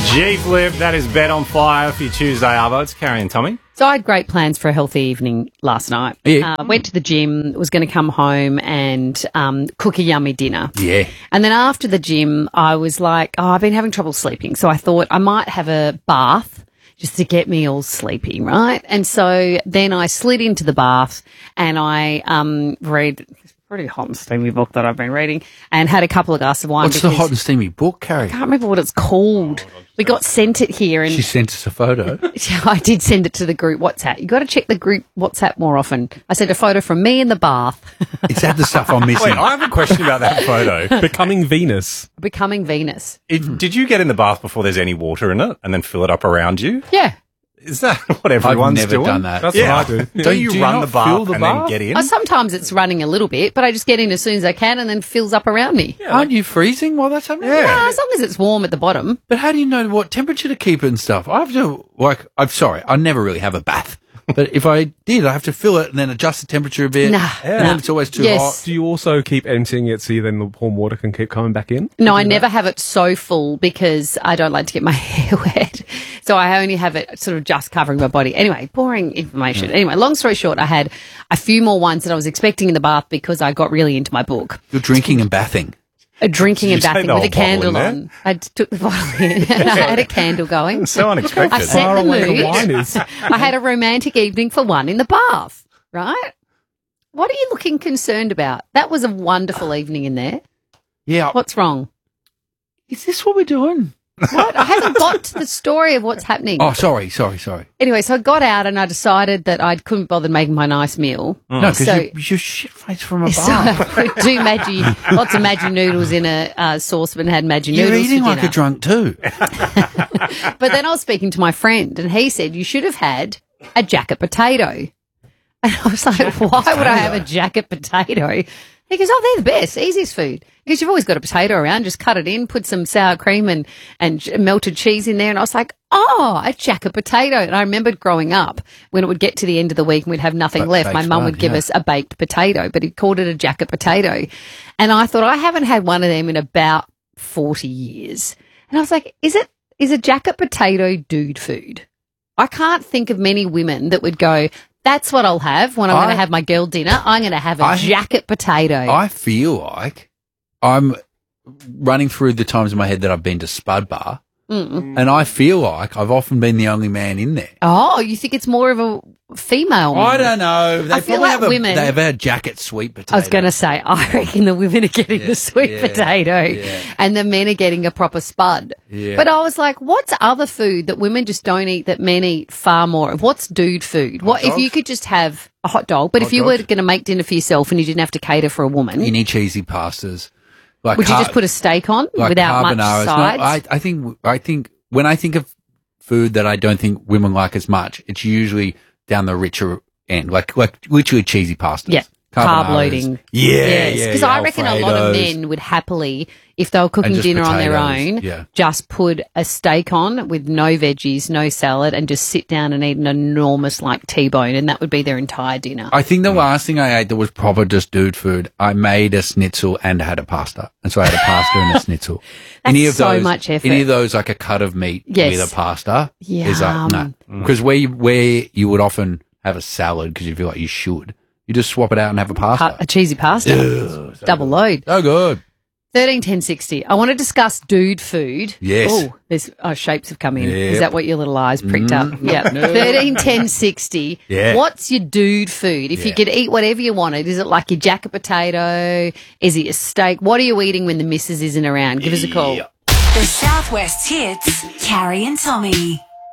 Gee, Flip, that is Bet on Fire for your Tuesday arvo. It's Carrie and Tommy. So I had great plans for a healthy evening last night. Yeah. Went to the gym, was going to come home and cook a yummy dinner. Yeah. And then after the gym, I was like, I've been having trouble sleeping. So I thought I might have a bath just to get me all sleepy, right? And so then I slid into the bath and I read this pretty hot and steamy book that I've been reading and had a couple of glasses of wine. What's the hot and steamy book, Carrie? I can't remember what it's called. We got sent it here. And She sent us a photo. I did send it to the group WhatsApp. You got to check the group WhatsApp more often. I sent a photo from me in the bath. Is that the stuff I'm missing? Wait, I have a question about that photo. Becoming Venus. Becoming Venus. Did you get in the bath before there's any water in it and then fill it up around you? Yeah. Is that what everyone's I've never doing? done that. That's Yeah. what I do. Don't you run not the bath fill the and bath? then get in? Oh, sometimes it's running a little bit, but I just get in as soon as I can and then fills up around me. Aren't you freezing while that's happening? Ah, as long as it's warm at the bottom. But how do you know what temperature to keep it and stuff? I have to, I'm sorry, I never really have a bath. But if I did, I have to fill it and then adjust the temperature a bit. Nah. And then it's always too Yes. hot. Do you also keep emptying it so then the warm water can keep coming back in? No, I never have it so full because I don't like to get my hair wet. So I only have it sort of just covering my body. Anyway, boring information. Anyway, long story short, I had a few more wines that I was expecting in the bath because I got really into my book. You're drinking and bathing. Drinking Did and you take bathing the with a whole bottle candle in there? on. I took the bottle in and I had a candle going. So unexpected. I set Far the away mood. the wine is. I had a romantic evening for one in the bath, right? What are you looking concerned about? That was a wonderful evening in there. Yeah. What's wrong? Is this what we're doing? What? I haven't got to the story of what's happening. Oh, sorry. Anyway, so I got out and I decided that I couldn't bother making my nice meal. No, because So- you're shit-faced from a So bath. I do lots of Maggi noodles in a saucepan, had Maggi You're noodles eating for like dinner. a drunk too. But then I was speaking to my friend and he said, you should have had a jacket potato. And I was like, why would I have a jacket potato? He goes, they're the best, easiest food. Because you've always got a potato around, just cut it in, put some sour cream and melted cheese in there. And I was like, a jacket potato. And I remembered growing up when it would get to the end of the week and we'd have nothing left, my baked mum one, would give yeah. us a baked potato, but he called it a jacket potato. And I thought, I haven't had one of them in about 40 years. And I was like, is a jacket potato dude food? I can't think of many women that would go, that's what I'll have when I'm going to have my girl dinner. I'm going to have a jacket potato. I feel like I'm running through the times in my head that I've been to Spud Bar, and I feel like I've often been the only man in there. Oh, you think it's more of a female one? I don't know. They I feel probably like have women- They have a jacket sweet potato. I was going to say, I reckon the women are getting the sweet potato and the men are getting a proper spud. Yeah. But I was like, what's other food that women just don't eat that men eat far more of? What's dude food? What if you could just have a hot dog, but if you were going to make dinner for yourself and you didn't have to cater for a woman, You need cheesy pastas. Like would you just put a steak on like without much carbonaras. sides? No, I think when I think of food that I don't think women like as much, it's usually down the richer end, like literally cheesy pastas. Yeah. Carb Carbonaras. loading. Yeah, Because yeah, I reckon a lot of Alfredos. men would happily, if they were cooking just dinner on their potatoes, own, yeah. just put a steak on with no veggies, no salad, and just sit down and eat an enormous like T-bone, and that would be their entire dinner. I think the last thing I ate that was proper just dude food, I made a schnitzel and had a pasta. And so I had a pasta and a schnitzel. That's so much effort. Any of those, like a cut of meat Yes. with a pasta, is like, Yum. no. Because where you would often have a salad because you feel like you should, you just swap it out and have a pasta. A cheesy pasta. Double load. So good. 131060. I want to discuss dude food. Yes. Oh, there's shapes have come in. Is Yep. that what your little eyes pricked up? Yeah. 131060. Yeah. What's your dude food? If you Yeah. could eat whatever you wanted, is it like your jacket potato? Is it your steak? What are you eating when the missus isn't around? Give us a call. The Southwest Hits, Carrie and Tommy.